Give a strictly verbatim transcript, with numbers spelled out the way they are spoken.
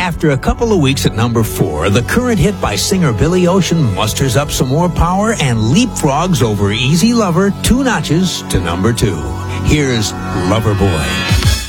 After a couple of weeks at number four, the current hit by singer Billy Ocean musters up some more power and leapfrogs over Easy Lover two notches to number two. Here's Lover Boy.